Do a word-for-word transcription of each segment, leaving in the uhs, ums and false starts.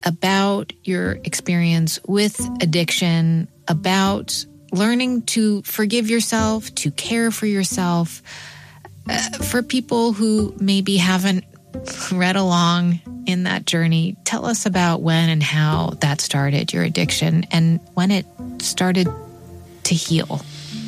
about your experience with addiction, about learning to forgive yourself, to care for yourself. Uh, for people who maybe haven't read along in that journey, tell us about when and how that started, your addiction, and when it started to heal.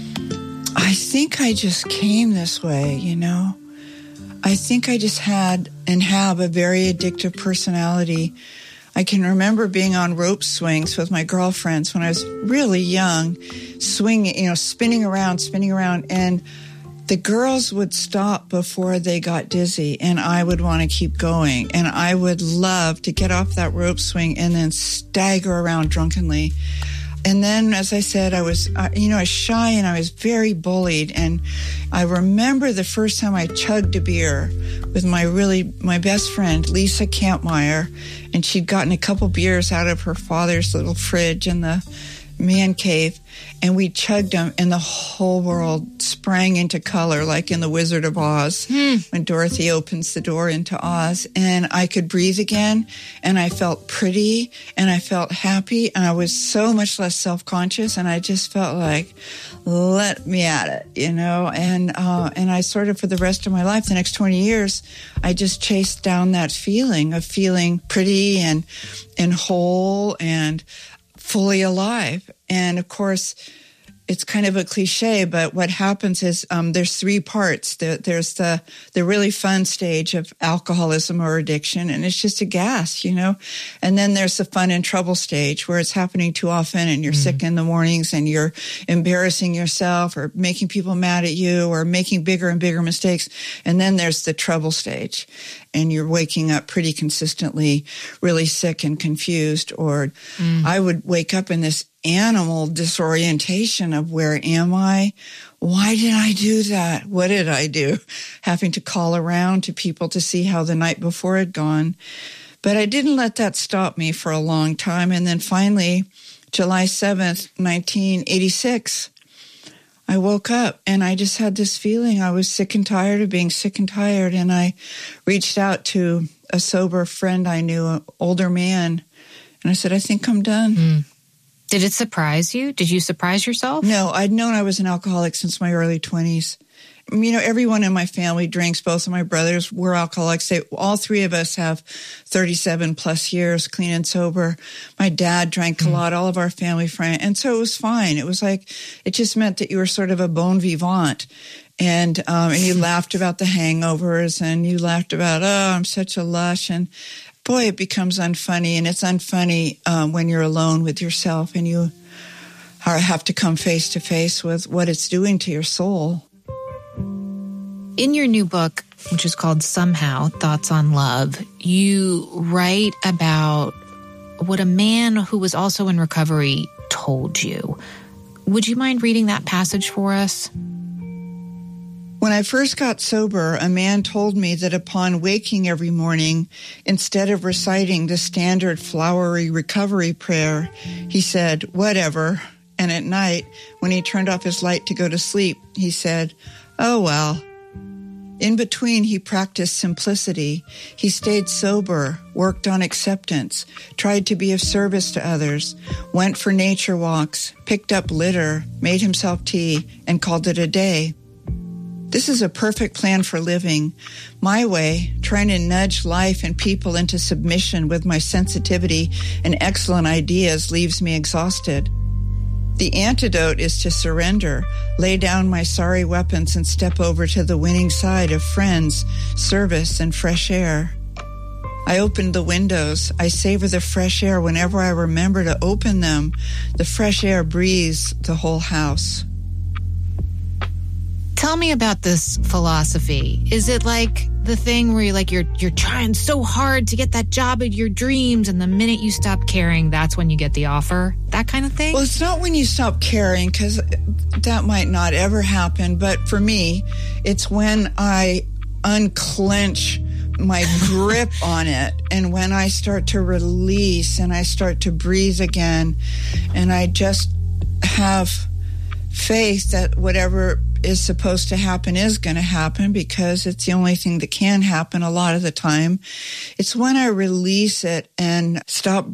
I think I just came this way, you know. I think I just had and have a very addictive personality. I can remember being on rope swings with my girlfriends when I was really young, swinging, you know, spinning around, spinning around, and the girls would stop before they got dizzy, and I would want to keep going, and I would love to get off that rope swing and then stagger around drunkenly. And then, as I said, I was, uh, you know, I was shy and I was very bullied. And I remember the first time I chugged a beer with my really, my best friend, Lisa Kampmeyer, and she'd gotten a couple beers out of her father's little fridge in the man cave, and we chugged them, and the whole world sprang into color, like in The Wizard of Oz, hmm. when Dorothy opens the door into Oz, and I could breathe again, and I felt pretty, and I felt happy, and I was so much less self-conscious, and I just felt like, let me at it, you know, and uh, and I sort of, for the rest of my life, the next twenty years, I just chased down that feeling of feeling pretty and and whole and fully alive. And of course, it's kind of a cliche, but what happens is um, there's three parts. There, there's the the really fun stage of alcoholism or addiction, and it's just a gas, you know. And then there's the fun and trouble stage where it's happening too often, and you're mm. sick in the mornings, and you're embarrassing yourself or making people mad at you or making bigger and bigger mistakes. And then there's the trouble stage, and you're waking up pretty consistently really sick and confused. Or mm. I would wake up in this animal disorientation of where am I? Why did I do that? What did I do? Having to call around to people to see how the night before had gone. But I didn't let that stop me for a long time. And then finally, July seventh, nineteen eighty-six, I woke up and I just had this feeling I was sick and tired of being sick and tired. And I reached out to a sober friend I knew, an older man, and I said, I think I'm done. Mm. Did it surprise you? Did you surprise yourself? No, I'd known I was an alcoholic since my early twenties. You know, everyone in my family drinks. Both of my brothers were alcoholics. They, all three of us have thirty-seven plus years clean and sober. My dad drank a mm. lot, all of our family friends. And so it was fine. It was like, it just meant that you were sort of a bon vivant. And, um, and you laughed about the hangovers, and you laughed about, oh, I'm such a lush. And boy, it becomes unfunny, and it's unfunny um, when you're alone with yourself and you are, have to come face to face with what it's doing to your soul. In your new book, which is called Somehow, Thoughts on Love, you write about what a man who was also in recovery told you. Would you mind reading that passage for us? When I first got sober, a man told me that upon waking every morning, instead of reciting the standard flowery recovery prayer, he said, whatever. And at night, when he turned off his light to go to sleep, he said, oh, well. In between, he practiced simplicity. He stayed sober, worked on acceptance, tried to be of service to others, went for nature walks, picked up litter, made himself tea, and called it a day. This is a perfect plan for living. My way, trying to nudge life and people into submission with my sensitivity and excellent ideas, leaves me exhausted. The antidote is to surrender, lay down my sorry weapons, and step over to the winning side of friends, service, and fresh air. I open the windows. I savor the fresh air whenever I remember to open them. The fresh air breathes the whole house. Tell me about this philosophy. Is it like the thing where you're like you're you're trying so hard to get that job of your dreams, and the minute you stop caring, that's when you get the offer? That kind of thing? Well, it's not when you stop caring, because that might not ever happen. But for me, it's when I unclench my grip on it, and when I start to release and I start to breathe again, and I just have faith that whatever is supposed to happen is going to happen because it's the only thing that can happen a lot of the time. It's when I release it and stop